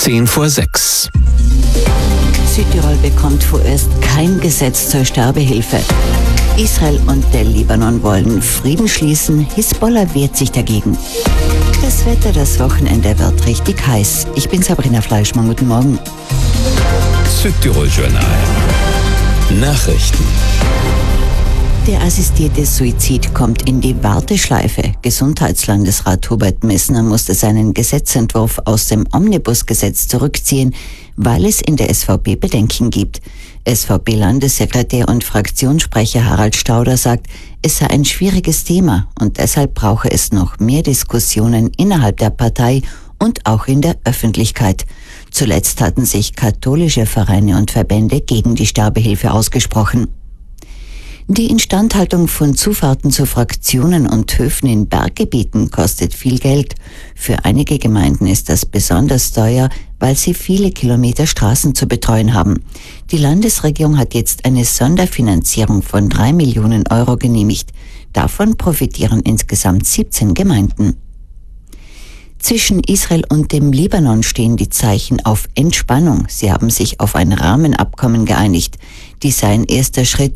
6:10. Südtirol bekommt vorerst kein Gesetz zur Sterbehilfe. Israel und der Libanon wollen Frieden schließen, Hisbollah wehrt sich dagegen. Das Wetter das Wochenende wird richtig heiß. Ich bin Sabrina Fleischmann, guten Morgen. Südtirol Journal. Nachrichten. Der assistierte Suizid kommt in die Warteschleife. Gesundheitslandesrat Hubert Messner musste seinen Gesetzentwurf aus dem Omnibusgesetz zurückziehen, weil es in der SVP Bedenken gibt. SVP-Landessekretär und Fraktionssprecher Harald Stauder sagt, es sei ein schwieriges Thema und deshalb brauche es noch mehr Diskussionen innerhalb der Partei und auch in der Öffentlichkeit. Zuletzt hatten sich katholische Vereine und Verbände gegen die Sterbehilfe ausgesprochen. Die Instandhaltung von Zufahrten zu Fraktionen und Höfen in Berggebieten kostet viel Geld. Für einige Gemeinden ist das besonders teuer, weil sie viele Kilometer Straßen zu betreuen haben. Die Landesregierung hat jetzt eine Sonderfinanzierung von 3 Millionen Euro genehmigt. Davon profitieren insgesamt 17 Gemeinden. Zwischen Israel und dem Libanon stehen die Zeichen auf Entspannung. Sie haben sich auf ein Rahmenabkommen geeinigt. Dies sei ein erster Schritt